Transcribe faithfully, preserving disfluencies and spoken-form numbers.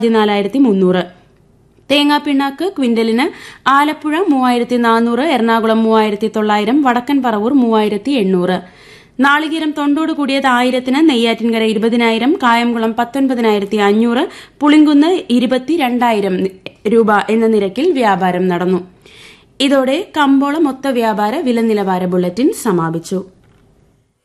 പതിനാലായിരത്തി മുന്നൂറ്. തേങ്ങാപ്പിണ്ണാക്ക് ക്വിന്റലിന് ആലപ്പുഴ മൂവായിരത്തി നാനൂറ്, എറണാകുളം മൂവായിരത്തി തൊള്ളായിരം, വടക്കൻ പറവൂർ മൂവായിരത്തി എണ്ണൂറ്. നാളികേരം തൊണ്ടോട് കൂടിയത് ആയിരത്തിന് നെയ്യാറ്റിൻകര ഇരുപതിനായിരം, കായംകുളം പത്തൊൻപതിനായിരത്തി അഞ്ഞൂറ്, പുളിങ്കുന്ന് ഇരുപത്തിരണ്ടായിരം രൂപ എന്ന നിരക്കിൽ വ്യാപാരം നടന്നു. ഇതോടെ കമ്പോള മൊത്ത വ്യാപാര വില നിലവാര ബുള്ളറ്റിൻ സമാപിച്ചു.